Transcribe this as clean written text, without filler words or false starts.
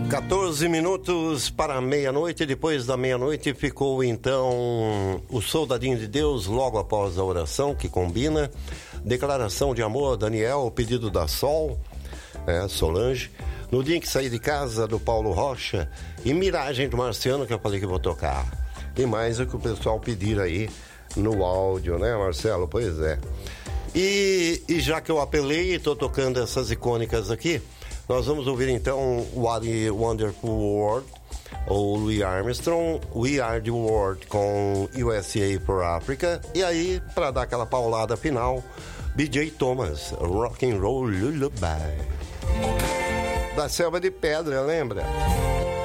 14 minutos para meia-noite. Depois da meia-noite ficou então o Soldadinho de Deus, logo após a oração, que combina. Declaração de amor, Daniel, pedido da Sol, Solange. No dia em que saí de casa, do Paulo Rocha. E Miragem do Marciano, que eu falei que vou tocar. E mais o que o pessoal pedir aí no áudio, né, Marcelo? Pois é. E já que eu apelei e estou tocando essas icônicas aqui, nós vamos ouvir então What a Wonderful World, ou Louis Armstrong, We Are the World com USA for Africa, e aí, para dar aquela paulada final, B.J. Thomas, Rock and Roll Lullaby. Da Selva de Pedra, lembra?